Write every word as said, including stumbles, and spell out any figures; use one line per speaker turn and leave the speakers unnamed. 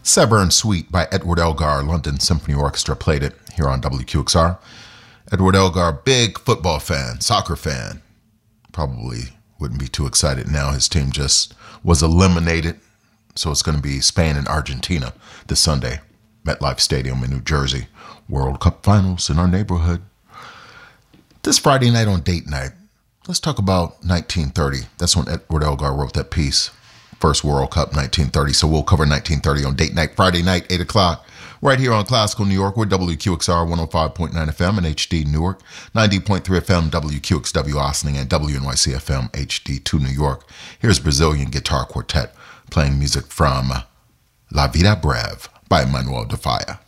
Severn Suite by Edward Elgar, London Symphony Orchestra played it here on W Q X R. Edward Elgar, big football fan, soccer fan. Probably wouldn't be too excited now. His team just was eliminated. So it's going to be Spain and Argentina this Sunday. MetLife Stadium in New Jersey. World Cup finals in our neighborhood. This Friday night on Date Night, let's talk about nineteen thirty. That's when Edward Elgar wrote that piece. First World Cup, nineteen thirty. So we'll cover nineteen thirty on Date Night, Friday night, eight o'clock. Right here on Classical New York. We're W Q X R one oh five point nine F M and H D Newark, ninety point three F M W Q X W Ossining, and W N Y C F M H D two New York. Here's Brazilian Guitar Quartet playing music from La Vida Breve by Manuel de Falla.